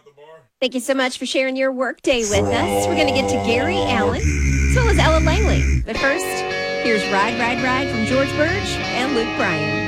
Thank you so much for sharing your workday with us. We're going to get to Gary Allen as well as Ella Langley. But first, here's Ride, Ride, Ride from George Burge and Luke Bryan.